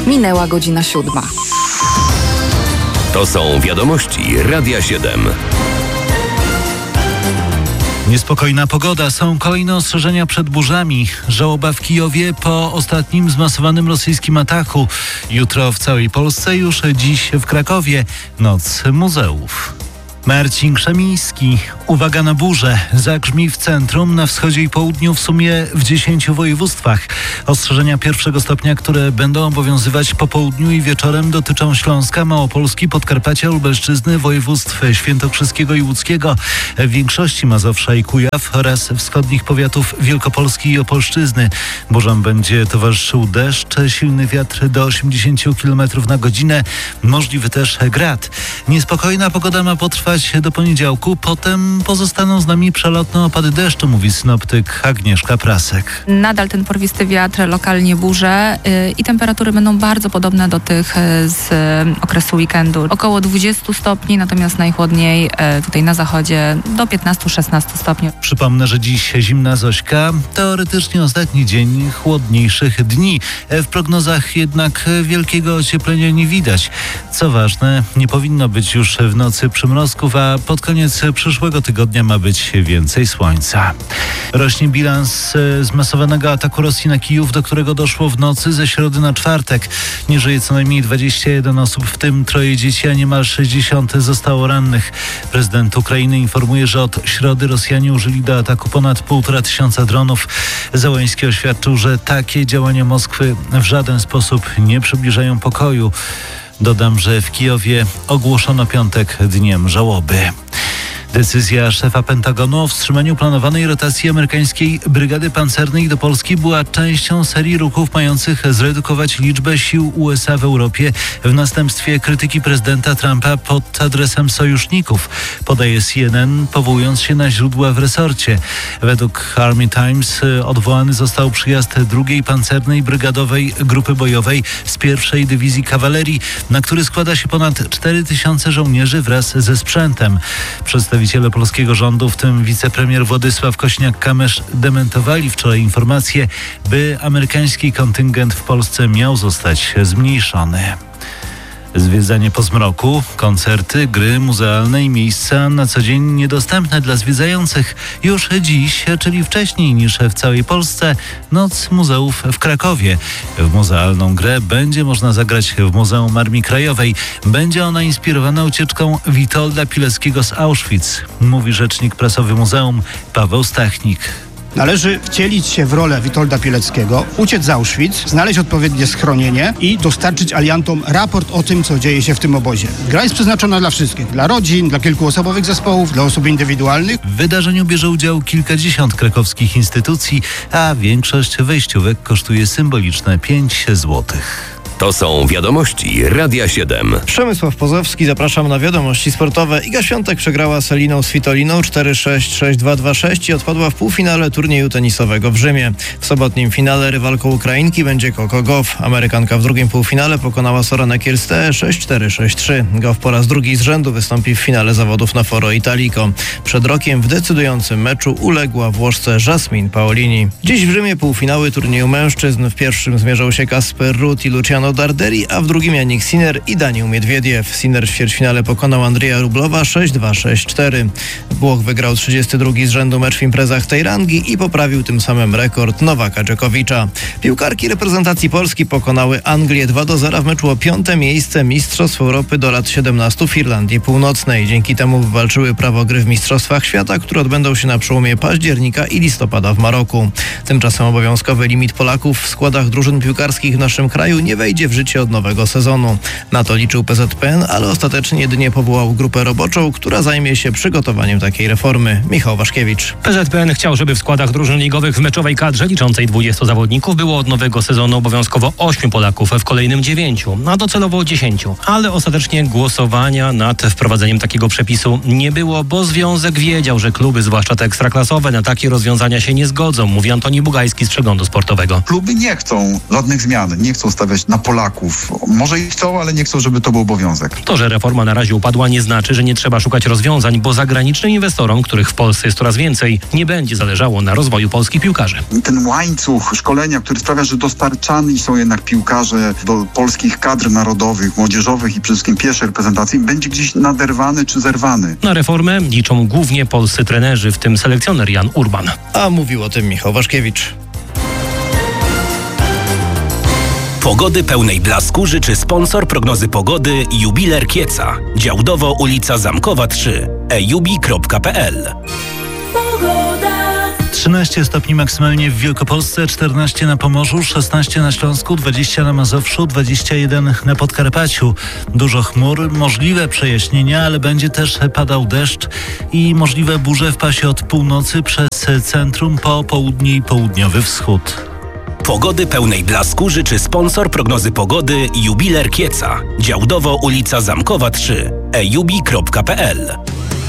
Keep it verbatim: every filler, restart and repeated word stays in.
Minęła godzina siódma. To są wiadomości Radia siedem. Niespokojna pogoda. Są kolejne ostrzeżenia przed burzami. Żałoba w Kijowie po ostatnim zmasowanym rosyjskim ataku. Jutro w całej Polsce, już dziś w Krakowie. Noc muzeów. Marcin Krzemiński. Uwaga na burzę. Zagrzmi w centrum, na wschodzie i południu, w sumie w dziesięciu województwach. Ostrzeżenia pierwszego stopnia, które będą obowiązywać po południu i wieczorem, dotyczą Śląska, Małopolski, Podkarpacia, Lubelszczyzny, województw świętokrzyskiego i łódzkiego, w większości Mazowsza i Kujaw oraz wschodnich powiatów Wielkopolski i Opolszczyzny. Burzom będzie towarzyszył deszcz, silny wiatr do osiemdziesięciu kilometrów na godzinę, możliwy też grad. Niespokojna pogoda ma potrwać do poniedziałku, potem pozostaną z nami przelotne opady deszczu, mówi synoptyk Agnieszka Prasek. Nadal ten porwisty wiatr, lokalnie burze yy, i temperatury będą bardzo podobne do tych yy, z yy, okresu weekendu. Około dwudziestu stopni, natomiast najchłodniej yy, tutaj na zachodzie do piętnastu szesnastu stopni. Przypomnę, że dziś zimna Zośka, teoretycznie ostatni dzień chłodniejszych dni. W prognozach jednak wielkiego ocieplenia nie widać. Co ważne, nie powinno być już w nocy przymrozków, a pod koniec przyszłego tygodnia ma być więcej słońca. Rośnie bilans zmasowanego ataku Rosji na Kijów, do którego doszło w nocy ze środy na czwartek. Nie żyje co najmniej dwadzieścia jeden osób, w tym troje dzieci, a niemal sześćdziesiąt zostało rannych. Prezydent Ukrainy informuje, że od środy Rosjanie użyli do ataku ponad półtora tysiąca dronów. Zełenski oświadczył, że takie działania Moskwy w żaden sposób nie przybliżają pokoju. Dodam, że w Kijowie ogłoszono piątek dniem żałoby. Decyzja szefa Pentagonu o wstrzymaniu planowanej rotacji amerykańskiej brygady pancernej do Polski była częścią serii ruchów mających zredukować liczbę sił U S A w Europie w następstwie krytyki prezydenta Trumpa pod adresem sojuszników, podaje C N N, powołując się na źródła w resorcie. Według Army Times odwołany został przyjazd drugiej pancernej brygadowej grupy bojowej z pierwszej dywizji kawalerii, na który składa się ponad cztery tysiące żołnierzy wraz ze sprzętem. Przedstawiciele polskiego rządu, w tym wicepremier Władysław Kośniak-Kamysz, dementowali wczoraj informację, by amerykański kontyngent w Polsce miał zostać zmniejszony. Zwiedzanie po zmroku, koncerty, gry muzealne i miejsca na co dzień niedostępne dla zwiedzających. Już dziś, czyli wcześniej niż w całej Polsce, Noc Muzeów w Krakowie. W muzealną grę będzie można zagrać w Muzeum Armii Krajowej. Będzie ona inspirowana ucieczką Witolda Pileckiego z Auschwitz, mówi rzecznik prasowy muzeum Paweł Stachnik. Należy wcielić się w rolę Witolda Pileckiego, uciec z Auschwitz, znaleźć odpowiednie schronienie i dostarczyć aliantom raport o tym, co dzieje się w tym obozie. Gra jest przeznaczona dla wszystkich, dla rodzin, dla kilkuosobowych zespołów, dla osób indywidualnych. W wydarzeniu bierze udział kilkadziesiąt krakowskich instytucji, a większość wejściówek kosztuje symboliczne pięć złotych. To są wiadomości Radia siedem. Przemysław Pozowski, zapraszam na wiadomości sportowe. Iga Świątek przegrała z Eliną Svitoliną cztery sześć, sześć dwa, dwa sześć i odpadła w półfinale turnieju tenisowego w Rzymie. W sobotnim finale rywalką Ukrainki będzie Coco Gauff. Amerykanka w drugim półfinale pokonała Soranę Kiersteę sześć cztery, sześć trzy. Gauff po raz drugi z rzędu wystąpi w finale zawodów na Foro Italico. Przed rokiem w decydującym meczu uległa Włoszce Jasmine Paolini. Dziś w Rzymie półfinały turnieju mężczyzn. W pierwszym zmierzał się Kasper Ruud i Luciano Darderi, a w drugim Jannik Sinner i Daniil Miedwiediew. Sinner w ćwierćfinale pokonał Andrzeja Rublowa sześć dwa, sześć cztery. Włoch wygrał trzydziesty drugi z rzędu mecz w imprezach tej rangi i poprawił tym samym rekord Nowaka Dżokowicza. Piłkarki reprezentacji Polski pokonały Anglię dwa do zera w meczu o piąte miejsce Mistrzostw Europy do lat siedemnastu w Irlandii Północnej. Dzięki temu wywalczyły prawo gry w Mistrzostwach Świata, które odbędą się na przełomie października i listopada w Maroku. Tymczasem obowiązkowy limit Polaków w składach drużyn piłkarskich w naszym kraju nie wejdzie w życie od nowego sezonu. Na to liczył P Z P N, ale ostatecznie jedynie powołał grupę roboczą, która zajmie się przygotowaniem takiej reformy. Michał Waszkiewicz. P Z P N chciał, żeby w składach drużyn ligowych w meczowej kadrze liczącej dwudziestu zawodników było od nowego sezonu obowiązkowo ośmiu Polaków, w kolejnym dziewięciu, a docelowo dziesięciu. Ale ostatecznie głosowania nad wprowadzeniem takiego przepisu nie było, bo związek wiedział, że kluby, zwłaszcza te ekstraklasowe, na takie rozwiązania się nie zgodzą, mówi Antoni Bugajski z Przeglądu Sportowego. Kluby nie chcą żadnych zmian, nie chcą stawiać na Polaków. Może i chcą, ale nie chcą, żeby to był obowiązek. To, że reforma na razie upadła, nie znaczy, że nie trzeba szukać rozwiązań, bo zagranicznym inwestorom, których w Polsce jest coraz więcej, nie będzie zależało na rozwoju polskich piłkarzy. Ten łańcuch szkolenia, który sprawia, że dostarczani są jednak piłkarze do polskich kadr narodowych, młodzieżowych i przede wszystkim pierwszej reprezentacji, będzie gdzieś naderwany czy zerwany. Na reformę liczą głównie polscy trenerzy, w tym selekcjoner Jan Urban. A mówił o tym Michał Waszkiewicz. Pogody pełnej blasku życzy sponsor prognozy pogody Jubiler Kieca. Działdowo ulica Zamkowa trzy. ejubi kropka pe el. trzynaście stopni maksymalnie w Wielkopolsce, czternaście na Pomorzu, szesnaście na Śląsku, dwadzieścia na Mazowszu, dwadzieścia jeden na Podkarpaciu. Dużo chmur, możliwe przejaśnienia, ale będzie też padał deszcz i możliwe burze w pasie od północy przez centrum po południe i południowy wschód. Pogody pełnej blasku życzy sponsor prognozy pogody Jubiler Kieca. Działdowo ulica Zamkowa trzy. ejubi kropka pe el.